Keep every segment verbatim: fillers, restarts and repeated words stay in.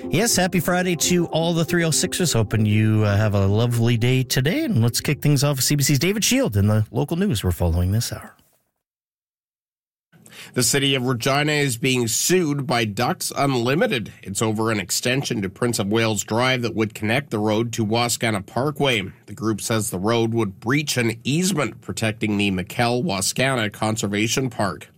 Yes, happy Friday to all the three oh sixers. Hoping you uh, have a lovely day today. And let's kick things off with C B C's David Shield in the local news we're following this hour. The city of Regina is being sued by Ducks Unlimited. It's over an extension to Prince of Wales Drive that would connect the road to Wascana Parkway. The group says the road would breach an easement protecting the McKell-Wascana Conservation Park.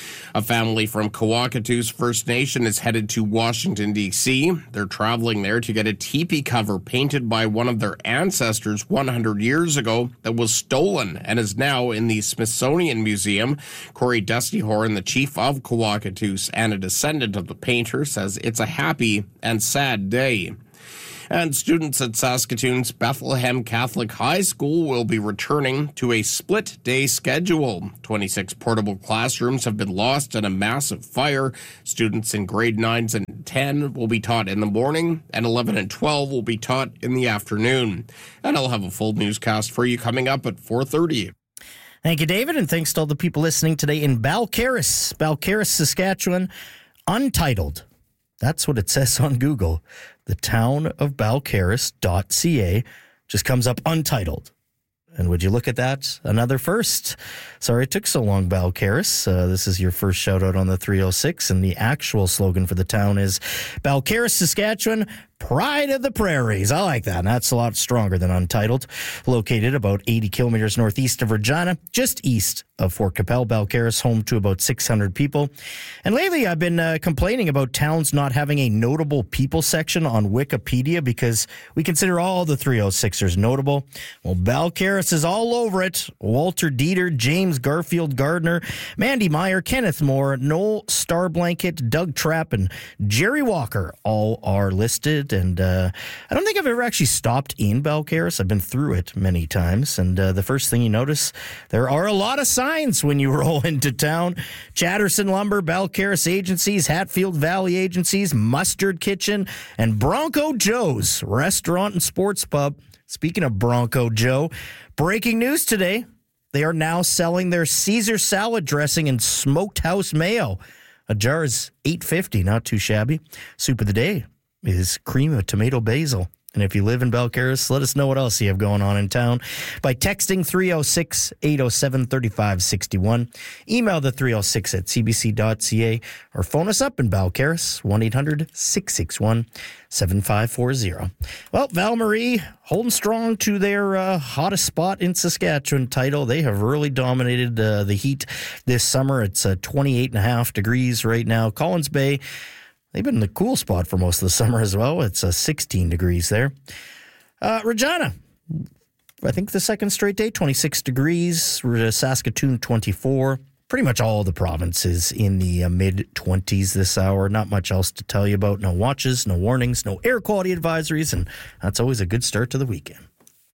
A family from Kawakatus First Nation is headed to Washington, D C They're traveling there to get a teepee cover painted by one of their ancestors one hundred years ago that was stolen and is now in the Smithsonian Museum. Corey Dustyhorn, the chief of Kawakatus and a descendant of the painter, says it's a happy and sad day. And students at Saskatoon's Bethlehem Catholic High School will be returning to a split-day schedule. twenty-six portable classrooms have been lost in a massive fire. Students in grade nines and ten will be taught in the morning, and eleven and twelve will be taught in the afternoon. And I'll have a full newscast for you coming up at four thirty. Thank you, David, and thanks to all the people listening today in Balcarres, Balcarres, Saskatchewan. Untitled. That's what it says on Google. The town of Balcarres dot c a just comes up untitled. And would you look at that? Another first. Sorry it took so long, Balcarres. Uh, this is your first shout out on the three oh six, and the actual slogan for the town is Balcarres, Saskatchewan, Pride of the Prairies. I like that. And that's a lot stronger than untitled. Located about eighty kilometers northeast of Regina, just east of Fort Capel, Balcarres, home to about six hundred people. And lately I've been uh, complaining about towns not having a notable people section on Wikipedia because we consider all the three oh sixers notable. Well, Balcarres is all over it. Walter Dieter, James Garfield Gardner, Mandy Meyer, Kenneth Moore, Noel Starblanket, Doug Trapp, and Jerry Walker all are listed. And uh, I don't think I've ever actually stopped in Balcarres. I've been through it many times. And uh, the first thing you notice, there are a lot of signs when you roll into town. Chatterson Lumber, Balcarres Agencies, Hatfield Valley Agencies, Mustard Kitchen, and Bronco Joe's Restaurant and Sports Pub. Speaking of Bronco Joe, breaking news today. They are now selling their Caesar salad dressing and smoked house mayo. A jar is eight fifty, not too shabby. Soup of the day is cream of tomato basil. And if you live in Balcarres, let us know what else you have going on in town by texting three oh six, eight oh seven, three five six one. Email the three oh six at c b c dot c a or phone us up in Balcarres, one eight hundred, six six one, seven five four zero. Well, Val Marie holding strong to their uh, hottest spot in Saskatchewan title. They have really dominated uh, the heat this summer. It's uh, twenty-eight and a half degrees right now. Collins Bay, they've been in the cool spot for most of the summer as well. It's uh, sixteen degrees there. Uh, Regina, I think the second straight day, twenty-six degrees. Saskatoon, twenty-four. Pretty much all the provinces in the uh, mid-twenties this hour. Not much else to tell you about. No watches, no warnings, no air quality advisories, and that's always a good start to the weekend.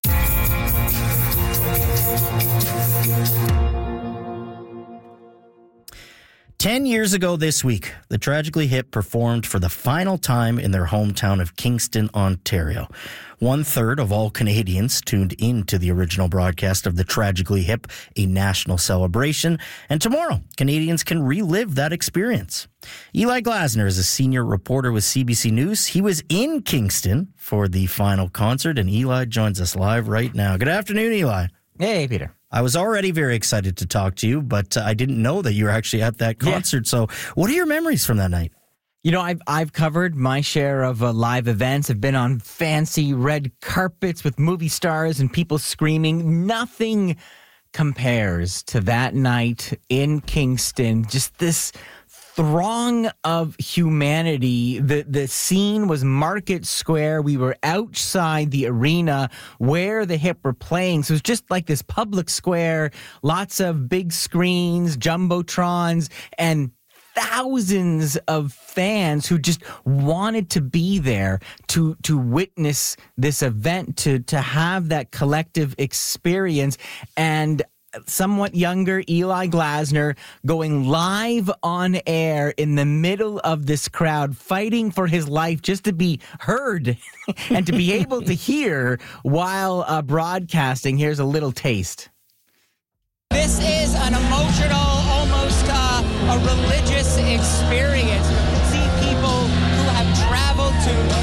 Ten years ago this week, the Tragically Hip performed for the final time in their hometown of Kingston, Ontario. One third of all Canadians tuned into the original broadcast of the Tragically Hip, a national celebration. And tomorrow, Canadians can relive that experience. Eli Glasner is a senior reporter with C B C News. He was in Kingston for the final concert, and Eli joins us live right now. Good afternoon, Eli. Hey, Peter. I was already very excited to talk to you, but uh, I didn't know that you were actually at that concert. Yeah. So what are your memories from that night? You know, I've, I've covered my share of uh, live events. I've been on fancy red carpets with movie stars and people screaming. Nothing compares to that night in Kingston. Just this throng of humanity. The the scene was Market Square. We were outside the arena where the Hip were playing. So it was just like this public square, lots of big screens, jumbotrons, and thousands of fans who just wanted to be there to to witness this event, to to have that collective experience. And somewhat younger Eli Glasner going live on air in the middle of this crowd, fighting for his life just to be heard and to be able to hear while uh, broadcasting. Here's a little taste. This is an emotional, almost uh, a religious experience. You can see people who have traveled to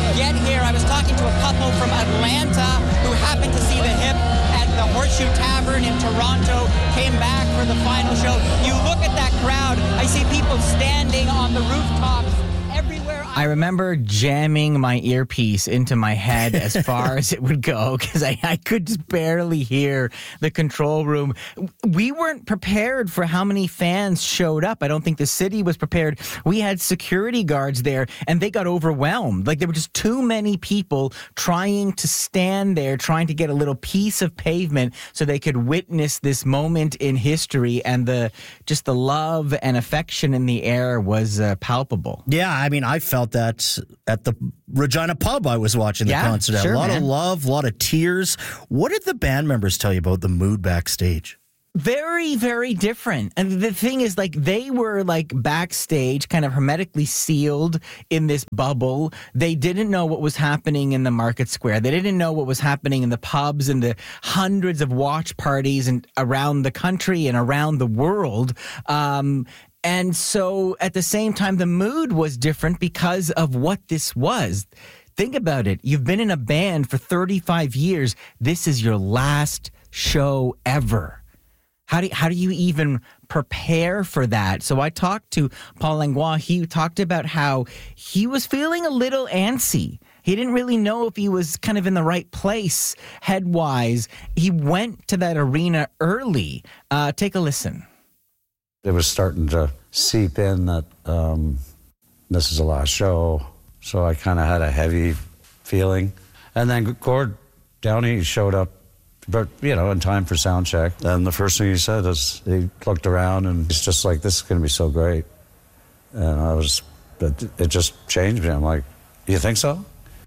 to a couple from Atlanta who happened to see the Hip at the Horseshoe Tavern in Toronto, came back for the final show. You look at that crowd, I see people standing on the rooftops everywhere. I remember jamming my earpiece into my head as far as it would go because I, I could just barely hear the control room. We weren't prepared for how many fans showed up. I don't think the city was prepared. We had security guards there and they got overwhelmed. Like there were just too many people trying to stand there, trying to get a little piece of pavement so they could witness this moment in history, and the just the love and affection in the air was uh, palpable. Yeah, I mean, I felt that at the Regina pub I was watching the Yeah, concert at. sure, a lot man. of love, a lot of tears. What did the band members tell you about the mood backstage? Very, very different. And the thing is, like, they were like backstage, kind of hermetically sealed in this bubble. They didn't know what was happening in the market square. They didn't know what was happening in the pubs and the hundreds of watch parties and around the country and around the world. Um, And so at the same time, the mood was different because of what this was. Think about it. You've been in a band for thirty-five years. This is your last show ever. How do, how do you even prepare for that? So I talked to Paul Langlois. He talked about how he was feeling a little antsy. He didn't really know if he was kind of in the right place head-wise. He went to that arena early. Uh, take a listen. It was starting to seep in that um, this is the last show, so I kind of had a heavy feeling. And then Gord Downey showed up, but you know, in time for sound check. And the first thing he said is he looked around and he's just like, "This is going to be so great." And I was, it, it just changed me. I'm like, "You think so?"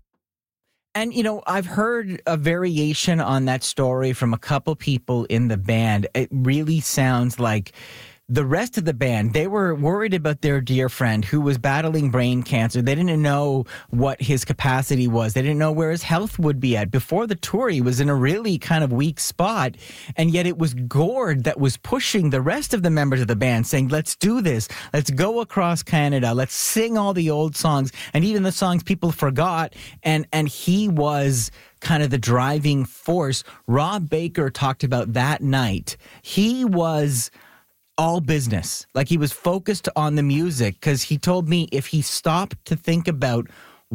And, you know, I've heard a variation on that story from a couple people in the band. It really sounds like the rest of the band, they were worried about their dear friend who was battling brain cancer. They didn't know what his capacity was. They didn't know where his health would be at. Before the tour, he was in a really kind of weak spot. And yet it was Gord that was pushing the rest of the members of the band, saying, let's do this. Let's go across Canada. Let's sing all the old songs and even the songs people forgot. And, and he was kind of the driving force. Rob Baker talked about that night. He was all business. Like he was focused on the music because he told me if he stopped to think about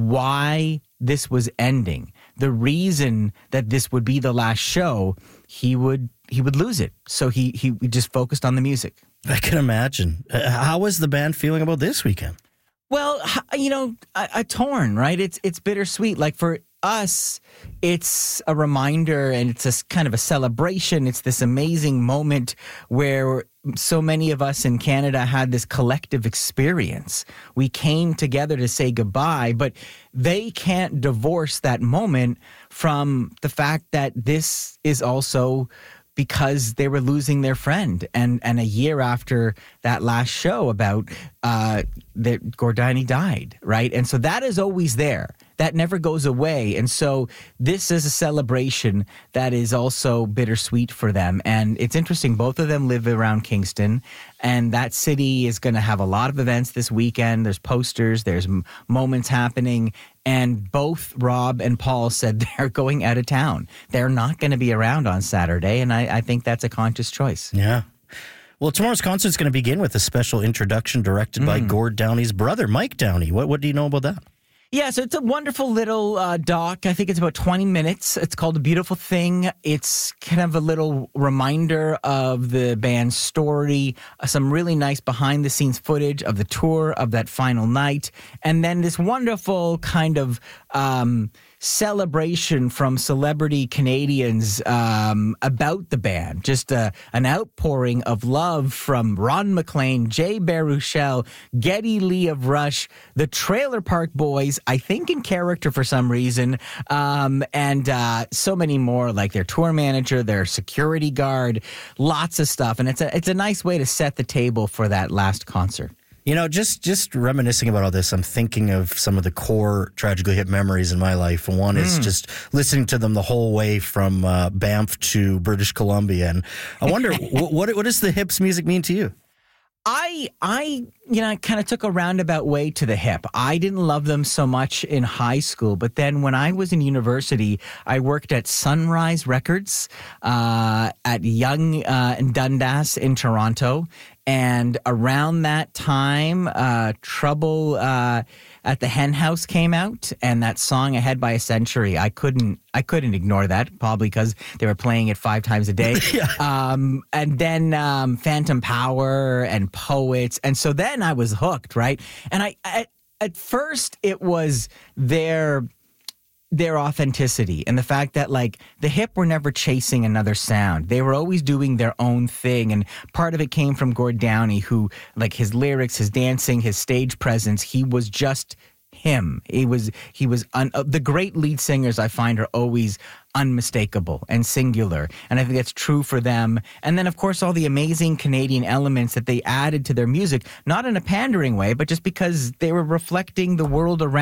why this was ending, the reason that this would be the last show, he would he would lose it. So he he just focused on the music. I can imagine. Uh, How was the band feeling about this weekend? Well, h- you know, a, a torn, right? It's it's bittersweet. Like for us, it's a reminder and it's a kind of a celebration. It's this amazing moment where so many of us in Canada had this collective experience. We came together to say goodbye, but they can't divorce that moment from the fact that this is also because they were losing their friend. And and a year after that last show about uh, that Gordani died, right? And so that is always there. That never goes away. And so this is a celebration that is also bittersweet for them. And it's interesting, both of them live around Kingston, and that city is going to have a lot of events this weekend. There's posters, there's m- moments happening. And both Rob and Paul said they're going out of town. They're not going to be around on Saturday. And I, I think that's a conscious choice. Yeah. Well, tomorrow's concert is going to begin with a special introduction directed mm. by Gord Downey's brother, Mike Downey. What, what do you know about that? Yeah, so it's a wonderful little uh, doc. I think it's about twenty minutes. It's called A Beautiful Thing. It's kind of a little reminder of the band's story, uh, some really nice behind-the-scenes footage of the tour, of that final night, and then this wonderful kind of um, celebration from celebrity Canadians um, about the band. Just uh, an outpouring of love from Ron McLean, Jay Baruchel, Geddy Lee of Rush, the Trailer Park Boys, I think in character for some reason, um, and uh, so many more, like their tour manager, their security guard, lots of stuff. And it's a, it's a nice way to set the table for that last concert. You know, just just reminiscing about all this, I'm thinking of some of the core Tragically Hip memories in my life. One is mm. just listening to them the whole way from uh, Banff to British Columbia. And I wonder, what, what what does the Hips music mean to you? I, I, you know, kind of took a roundabout way to the hip. I didn't love them so much in high school, but then when I was in university, I worked at Sunrise Records uh, at Yonge uh, and Dundas in Toronto. And around that time, uh, Trouble uh, at the Hen House came out, and that song "Ahead by a Century." I couldn't, I couldn't ignore that, probably because they were playing it five times a day. yeah. um, and then um, Phantom Power and Poets, and so then I was hooked, right? And I, at, at first, it was their. their authenticity and the fact that like the hip were never chasing another sound. They were always doing their own thing. And part of it came from Gord Downie, who like his lyrics, his dancing, his stage presence, he was just him. He was, he was, un, uh, the great lead singers I find are always unmistakable and singular. And I think that's true for them. And then of course, all the amazing Canadian elements that they added to their music, not in a pandering way, but just because they were reflecting the world around